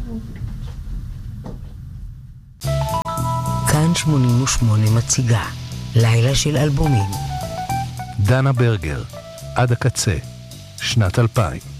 כאן 88 מציגה לילה של אלבומים. דנה ברגר, עד הקצה, שנת 2000.